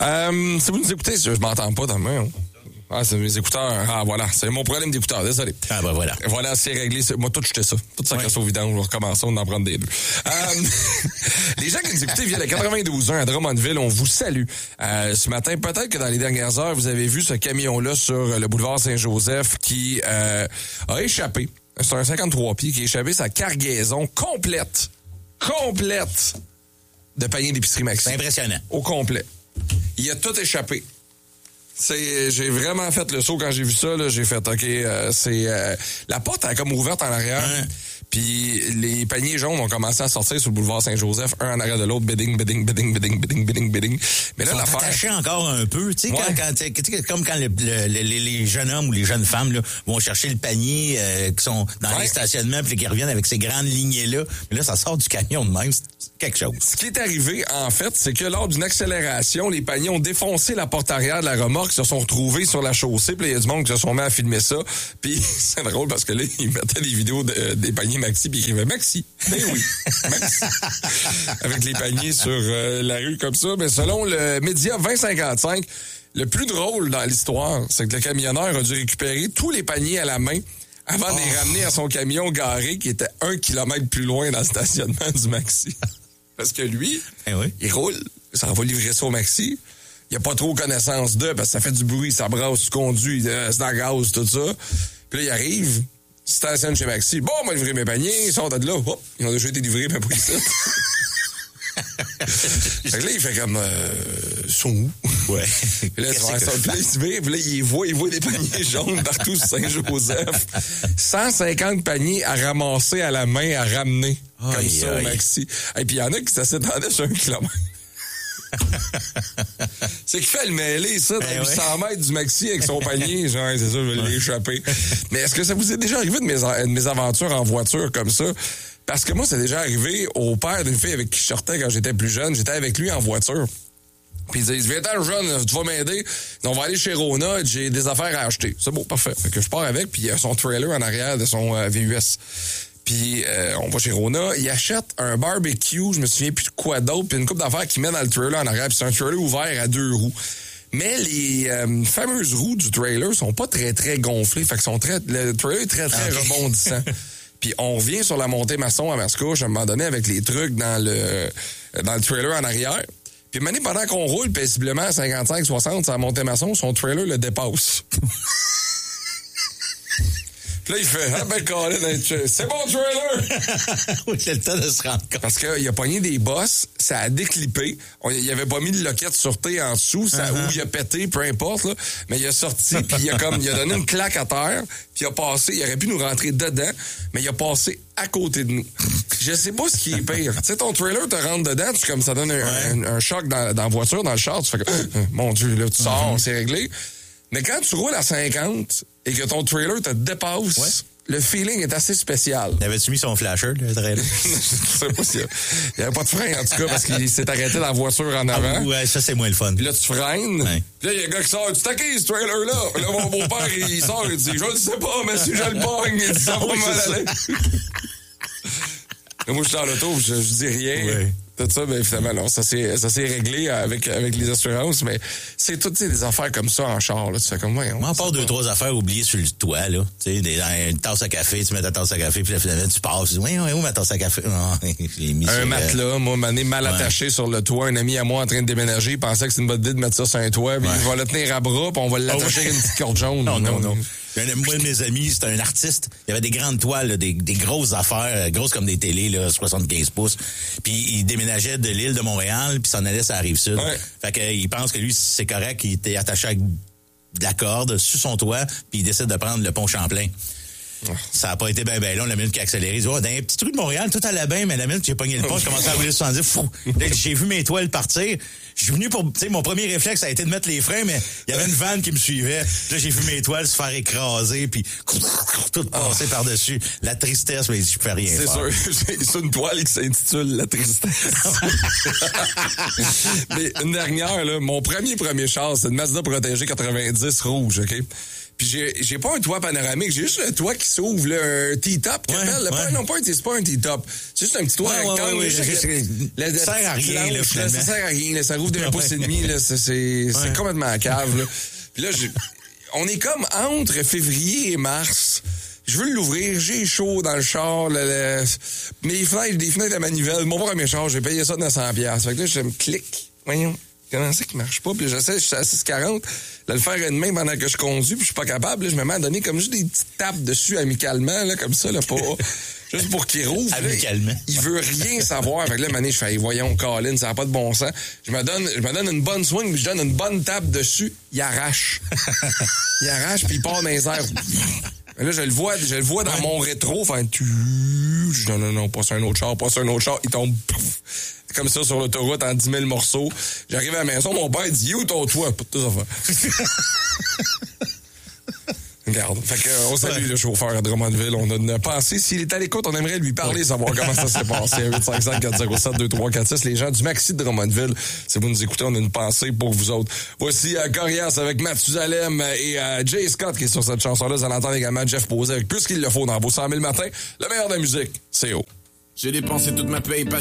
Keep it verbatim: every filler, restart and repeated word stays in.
Euh, si vous nous écoutez, je m'entends pas dans le main. Ah, c'est mes écouteurs. Ah, voilà. C'est mon problème d'écouteurs. Désolé. Ah, ben voilà. Voilà, c'est réglé. C'est... Moi, tout, j'étais ça. Tout ça, ouais. Casse au vidange. On va recommencer. On en prend des deux. euh, les gens qui nous écoutaient via le quatre-vingt-douze un à Drummondville, on vous salue. Euh, ce matin, peut-être que dans les dernières heures, vous avez vu ce camion-là sur le boulevard Saint-Joseph qui euh, a échappé. C'est un cinquante-trois pieds qui a échappé sa cargaison complète. Complète de paniers d'épicerie Maxi. C'est impressionnant. Au complet. Il a tout échappé. C'est, j'ai vraiment fait le saut quand j'ai vu ça. Là, j'ai fait, OK, euh, c'est euh, la porte elle est comme ouverte en arrière. Hein? Puis les paniers jaunes ont commencé à sortir sur le boulevard Saint-Joseph, un en arrière de l'autre, bidding, bidding, bidding, bidding, bidding, bidding, bidding. Mais là, l'affaire... attachés encore un peu, tu sais, ouais. quand, quand, comme quand le, le, le, les jeunes hommes ou les jeunes femmes là, vont chercher le panier euh, qui sont dans ouais. les stationnements puis qui reviennent avec ces grandes lignées-là. Mais là, ça sort du camion de même, c'est quelque chose. Ce qui est arrivé, en fait, c'est que lors d'une accélération, les paniers ont défoncé la porte arrière de la remorque, se sont retrouvés sur la chaussée, puis il y a du monde qui se sont mis à filmer ça. Puis c'est drôle parce que là, ils mettaient des vidéos de, des paniers Maxi, puis ils écrivaient Maxi. Ben oui, Maxi. Avec les paniers sur euh, la rue comme ça. Mais selon le média vingt cinquante-cinq, le plus drôle dans l'histoire, c'est que le camionneur a dû récupérer tous les paniers à la main avant oh. de les ramener à son camion garé qui était un kilomètre plus loin dans le stationnement du Maxi. Parce que lui, eh oui. il roule, ça va livrer ça au Maxi. Il a pas trop connaissance d'eux parce que ça fait du bruit, ça brasse, tu conduis, c'est dans le gaz, tout ça. Puis là, il arrive, stationne chez Maxi. Bon, moi, livrer mes paniers, ils sortent de là. Hop, ils ont déjà été livrés, mais pas ici. Fait que là, il fait comme, euh, sont où? Ouais. Puis là, tu vois, ça, puis là, il se vire, puis là, il voit, il voit des paniers jaunes partout sur Saint-Joseph. cent cinquante paniers à ramasser à la main, à ramener. Comme aïe, ça, aïe. Au Maxi. Et puis, il y en a qui s'attendaient sur un kilomètre. C'est qu'il fait le mêler, ça, dans ben huit cents ouais. mètres du Maxi avec son panier. Genre, c'est ça, je vais l'échapper. Mais est-ce que ça vous est déjà arrivé de mes, de mes aventures en voiture comme ça? Parce que moi, c'est déjà arrivé au père d'une fille avec qui je sortais quand j'étais plus jeune. J'étais avec lui en voiture. Puis il dit, viens-t'en, jeune, tu vas m'aider. On va aller chez Rona, j'ai des affaires à acheter. C'est bon, parfait. Fait que je pars avec, puis il y a son trailer en arrière de son euh, V U S. Puis euh, on va chez Rona, il achète un barbecue, je me souviens plus de quoi d'autre, puis une coupe d'affaires qu'il met dans le trailer en arrière, puis c'est un trailer ouvert à deux roues. Mais les euh, fameuses roues du trailer sont pas très, très gonflées, fait que sont très, le trailer est très, très okay. rebondissant. Puis on revient sur la montée maçon à Mascouche, à un moment donné, avec les trucs dans le dans le trailer en arrière. Puis maintenant, pendant qu'on roule paisiblement à cinquante-cinq soixante sur la montée maçon, son trailer le dépasse. Puis là, il fait, ah ben, Colin, c'est bon trailer! Oui, c'est le temps de se rendre compte. Parce qu'il a pogné des bosses, ça a déclippé. On, il avait pas mis de loquette sur T en dessous, ça, uh-huh. ou il a pété, peu importe, là. Mais il a sorti, puis il a comme, il a donné une claque à terre, puis il a passé, il aurait pu nous rentrer dedans, mais il a passé à côté de nous. Je sais pas ce qui est pire. Tu sais, ton trailer te rentre dedans, tu, comme ça donne un, ouais. un, un choc dans, dans la voiture, dans le char, tu fais que, mon Dieu, là, tu sors, uh-huh. c'est réglé. Mais quand tu roules à cinquante et que ton trailer te dépasse, ouais. le feeling est assez spécial. Avais-tu mis son flasher, le trailer? Je sais pas s'il y a... Il n'y avait pas de frein, en tout cas, parce qu'il s'est arrêté dans la voiture en avant. Ah, ouais, ça, c'est moins le fun. Puis là, tu freines. Ouais. Puis là, il y a un gars qui sort. Tu t'acquises, ce trailer-là. Puis là, mon beau-père, il sort, il dit, je ne sais pas, mais si je le pogne, il dit, ça va mal aller. Moi, je suis dans l'auto, je, je dis rien. Ouais. Tout ça, ben finalement, non, ça s'est, ça s'est réglé avec, avec les assurances, mais c'est toutes des affaires comme ça en char, là. Tu fais comme, ouais, on Moi, à part deux, pas. trois affaires oubliées sur le toit, là. Tu sais, des, une tasse à café, tu mets ta tasse à café, puis là, finalement, tu passes. Tu dis, oui, oui, où ma tasse à café? Oh, j'ai mis un matelas, euh... moi, m'en est mal ouais. attaché sur le toit. Un ami à moi en train de déménager, il pensait que c'est une bonne idée de mettre ça sur un toit, puis ouais. il va le tenir à bras, puis on va l'attacher oh, avec une petite corde jaune. Non, non, non. non. Moi, de mes amis, c'était un artiste. Il y avait des grandes toiles, là, des, des grosses affaires, grosses comme des télés, là, soixante-quinze pouces. Puis il déménageait de l'île de Montréal, puis s'en allait sur la Rive-Sud. Ouais. Fait que il pense que lui, c'est correct, il était attaché avec de la corde sur son toit, puis il décide de prendre le pont Champlain. Oh. Ça a pas été bien ben long, la minute qui a accéléré. Il dit, oh, dans un petit truc de Montréal, tout allait bien, mais la minute que j'ai pogné le pont, je commençais à rouler soixante-dix. Fou. Là, j'ai vu mes toiles partir. Je suis venu pour, tu sais, mon premier réflexe, ça a été de mettre les freins, mais il y avait une vanne qui me suivait. Là, j'ai vu mes toiles se faire écraser, puis tout passer oh. par-dessus. La tristesse, mais je peux rien c'est faire. C'est sûr. C'est une toile qui s'intitule La tristesse. Mais une dernière, là, mon premier premier char, c'est une Mazda Protégé quatre-vingt-dix rouge, OK? Puis j'ai, j'ai pas un toit panoramique, j'ai juste le toit qui s'ouvre, là, un T-top, ouais, ouais, pas, non, pas un, c'est pas un T-top. C'est juste un petit toit ouais, rectangle. Ouais, ouais, ça ouais, sert à rien, là, là, ça sert à rien, là, ça rouvre d'un pouce et demi, là, c'est, c'est, ouais. c'est complètement à cave, là. Puis là, j'ai, on est comme entre février et mars. Je veux l'ouvrir, j'ai chaud dans le char, le, le, mes fenêtres, des fenêtres à manivelle, mon premier char, j'ai payé ça neuf cents dollars. Fait que là, je me clique, voyons. Comment c'est qu'il marche pas? Puis j'essaie, je suis à six quarante, de le faire une main pendant que je conduis, puis je suis pas capable. Là, je me mets à donner comme juste des petites tapes dessus amicalement, là, comme ça, là, pas juste pour qu'il rouvre. Amicalement. Là, il veut rien savoir. Fait que là, mané, je fais, voyons, Colin, ça n'a pas de bon sens. Je me donne, je me donne une bonne swing, puis je donne une bonne tape dessus. Il arrache. il arrache, puis il part dans les airs. Là, je le vois, je le vois dans ouais. mon rétro, faire tu. Je dis non, non, non, pas sur un autre char, pas sur un autre char. Il tombe comme ça sur l'autoroute en dix mille morceaux. J'arrive à la maison, mon père dit, où ton toit? Pas de tout ça faire. Regarde. Fait que, on salue ouais. le chauffeur à Drummondville. On a une pensée. S'il est à l'écoute, on aimerait lui parler, ouais. savoir comment ça s'est passé. huit cinq cinq quatre zéro sept deux trois quatre six. Les gens du Maxi de Drummondville, si vous nous écoutez, on a une pensée pour vous autres. Voici euh, Corias avec Mathusalem et euh, Jay Scott qui est sur cette chanson-là. Vous allez entendre également Jeff Posé avec plus qu'il le faut dans vos cent mille matins. Le meilleur de la musique, c'est haut. J'ai dépensé toute ma paye, pas